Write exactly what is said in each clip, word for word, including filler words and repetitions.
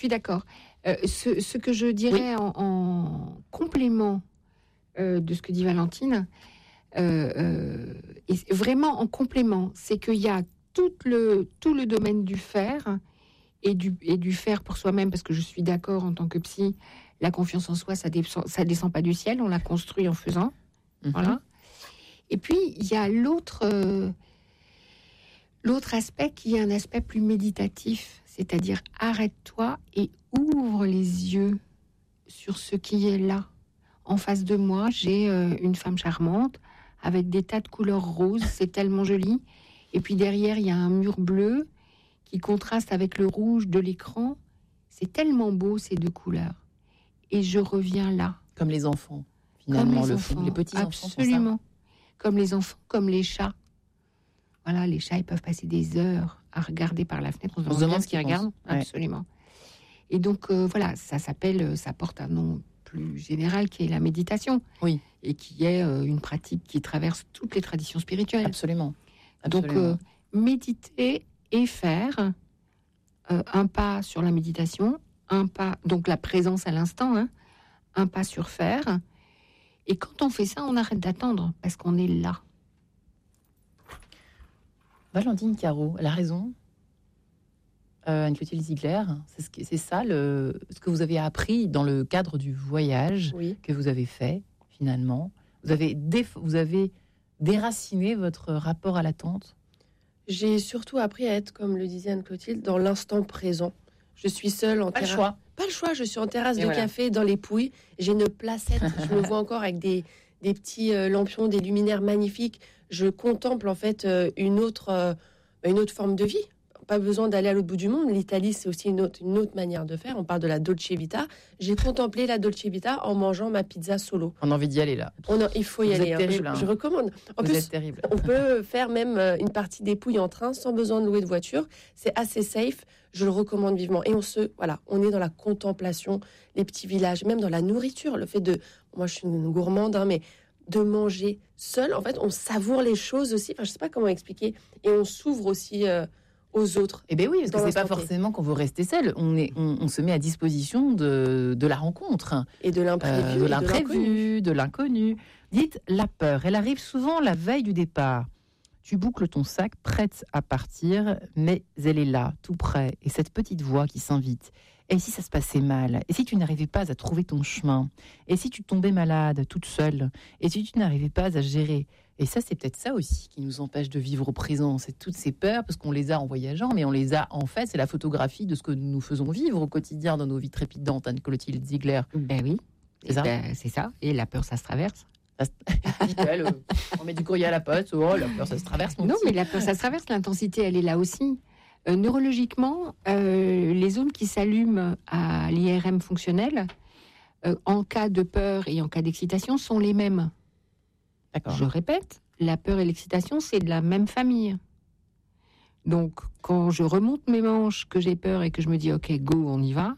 suis d'accord. Euh, ce, ce que je dirais oui. en, en complément euh, de ce que dit Valentine, euh, euh, et vraiment en complément, c'est qu'il y a tout le, tout le domaine du faire et du, et du faire pour soi-même, parce que je suis d'accord en tant que psy, la confiance en soi, ça descend, ça descend pas du ciel, on la construit en faisant. Mm-hmm. Voilà. Et puis, il y a l'autre, euh, l'autre aspect qui est un aspect plus méditatif, c'est-à-dire arrête-toi et ouvre les yeux sur ce qui est là. En face de moi, j'ai euh, une femme charmante avec des tas de couleurs roses, c'est tellement joli. Et puis derrière, il y a un mur bleu qui contraste avec le rouge de l'écran. C'est tellement beau, ces deux couleurs. Et je reviens là. Comme les enfants, finalement, comme les, le enfants, fond, les petits enfants. Absolument. Comme les enfants, comme les chats. Voilà, les chats, ils peuvent passer des heures à regarder par la fenêtre. On se demande, On se demande ce qu'ils regardent. Ouais. Absolument. Et donc, euh, voilà, ça s'appelle, ça porte un nom plus général qui est la méditation. Oui. Et qui est euh, une pratique qui traverse toutes les traditions spirituelles. Absolument. Absolument. Donc, euh, méditer et faire euh, un pas sur la méditation, un pas, donc la présence à l'instant, hein, un pas sur faire. Et quand on fait ça, on arrête d'attendre parce qu'on est là. Valentine Caro, elle a raison. Euh, Anne-Clotilde Ziegler, c'est, ce que, c'est ça le, ce que vous avez appris dans le cadre du voyage oui. que vous avez fait, finalement. Vous avez, déf- vous avez déraciné votre rapport à l'attente. J'ai surtout appris à être, comme le disait Anne-Clotilde, dans l'instant présent. Je suis seule en terrasse. Pas terra- le choix. Pas le choix, je suis en terrasse Et de voilà. café dans les Pouilles. J'ai une placette, je me vois encore avec des, des petits euh, lampions, des luminaires magnifiques. Je contemple en fait euh, une, autre, euh, une autre forme de vie. Pas besoin d'aller à l'autre bout du monde. L'Italie, c'est aussi une autre, une autre manière de faire. On parle de la Dolce Vita. J'ai contemplé la Dolce Vita en mangeant ma pizza solo. On a envie d'y aller là. On a, il faut y Vous aller. Êtes terrible, hein. hein. Je, je recommande. En Vous plus, êtes terrible. On peut faire même une partie des Pouilles en train sans besoin de louer de voiture. C'est assez safe. Je le recommande vivement. Et on se, voilà, on est dans la contemplation, les petits villages, même dans la nourriture. Le fait de, moi, je suis une gourmande, hein, mais de manger seul, en fait, on savoure les choses aussi. Enfin, je sais pas comment expliquer. Et on s'ouvre aussi. Euh, aux autres. Eh bien oui, parce que c'est pas forcément qu'on veut rester seul. On, est, on, on se met à disposition de, de la rencontre. Et de l'imprévu. Euh, de l'imprévu, de l'inconnu. Dites, la peur, elle arrive souvent la veille du départ. Tu boucles ton sac, prête à partir, mais elle est là, tout près. Et cette petite voix qui s'invite. Et si ça se passait mal ? Et si tu n'arrivais pas à trouver ton chemin ? Et si tu tombais malade, toute seule ? Et si tu n'arrivais pas à gérer ? Et ça, c'est peut-être ça aussi qui nous empêche de vivre au présent. C'est toutes ces peurs, parce qu'on les a en voyageant, mais on les a en fait, c'est la photographie de ce que nous faisons vivre au quotidien dans nos vies trépidantes, Anne-Clotilde Ziegler. Ben oui, c'est ça. Ben, c'est ça. Et la peur, ça se traverse. Ça se... Dit-elle, euh, on met du courrier à la poste, oh, la peur, ça se traverse. Non, petit. mais la peur, ça se traverse. L'intensité, elle est là aussi. Euh, neurologiquement, euh, les zones qui s'allument à l'I R M fonctionnel, euh, en cas de peur et en cas d'excitation, sont les mêmes. D'accord. Je répète, la peur et l'excitation, c'est de la même famille. Donc, quand je remonte mes manches, que j'ai peur et que je me dis « Ok, go, on y va »,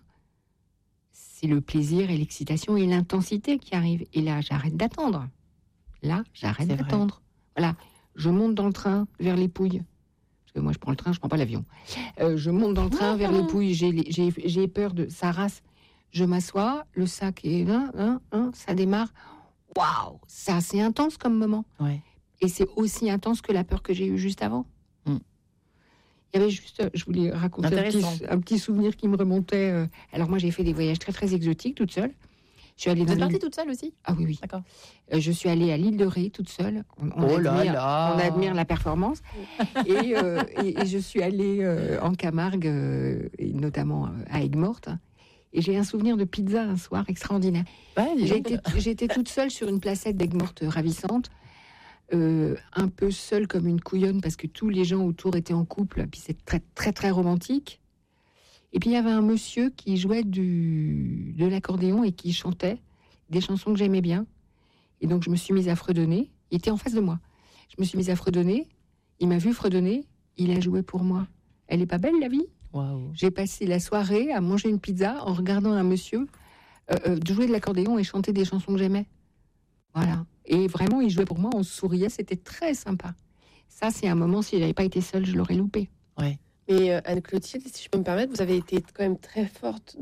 c'est le plaisir et l'excitation et l'intensité qui arrivent. Et là, j'arrête d'attendre. Là, j'arrête c'est d'attendre. Vrai. Voilà, je monte dans le train vers les Pouilles. Parce que moi, je prends le train, je prends pas l'avion. Euh, je monte dans le train vers les Pouilles, j'ai, j'ai, j'ai peur de ça race. Je m'assois, le sac est là, hein, hein, ça démarre. Waouh, c'est assez intense comme moment. Ouais. Et c'est aussi intense que la peur que j'ai eue juste avant. Mm. Il y avait juste, je voulais raconter un petit, un petit souvenir qui me remontait. Euh, alors moi, j'ai fait des voyages très très exotiques toute seule. Je suis allée Vous êtes partie toute seule aussi ? Ah oui, oui. D'accord. Euh, je suis allée à l'île de Ré toute seule. On, on oh admire, là là on admire la performance. et, euh, et, et je suis allée euh, en Camargue, euh, et notamment à Aigues-Mortes. Et j'ai un souvenir de pizza un soir extraordinaire. Ouais, j'ai été, j'étais toute seule sur une placette d'Aigues-Mortes ravissante, euh, un peu seule comme une couillonne parce que tous les gens autour étaient en couple. Puis c'est très très très romantique. Et puis il y avait un monsieur qui jouait du, de l'accordéon et qui chantait des chansons que j'aimais bien. Et donc je me suis mise à fredonner. Il était en face de moi. Je me suis mise à fredonner. Il m'a vu fredonner. Il a joué pour moi. Elle est pas belle la vie ? Wow. J'ai passé la soirée à manger une pizza en regardant un monsieur euh, euh, jouer de l'accordéon et chanter des chansons que j'aimais. Voilà. Et vraiment, il jouait pour moi, on souriait, c'était très sympa. Ça, c'est un moment, si j'avais pas été seule, je l'aurais loupé. Ouais. Mais euh, Anne-Clotilde, si je peux me permettre, vous avez été quand même très forte